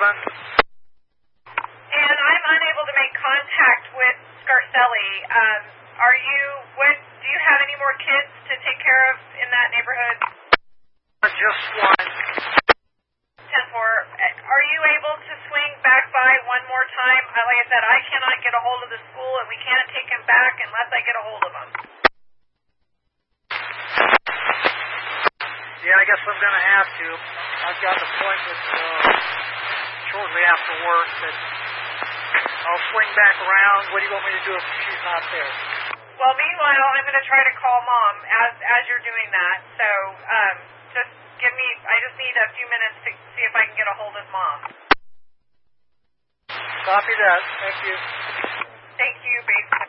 And I'm unable to make contact with Scarcelli. Do you have any more kids to take care of in that neighborhood? Just one. 10-4. Are you able to swing back by one more time? Like I said, I cannot get a hold of the school, and we can't take him back unless I get a hold of him. Yeah, I guess I'm going to have to. I've got an appointment shortly after work, but I'll swing back around. What do you want me to do if she's not there? Well, meanwhile, I'm going to try to call Mom as you're doing that. So I just need a few minutes to see if I can get a hold of Mom. Copy that. Thank you. Thank you, babe.